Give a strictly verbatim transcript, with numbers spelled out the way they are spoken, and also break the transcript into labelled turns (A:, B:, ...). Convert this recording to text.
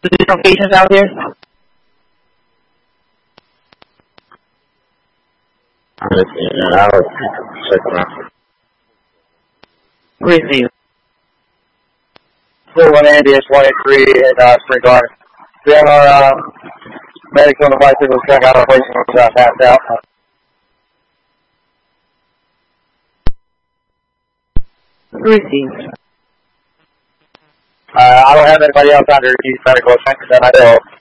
A: Different patients out there?
B: Yeah, I'll check them out.
A: Receive.
C: four one Andy, it's one eight three in uh, Spring Garden. We have our uh, medics on the bicycle check out our patient who's uh, passed out.
A: Receive.
C: Uh, I don't have anybody else under use medical attention that I know of.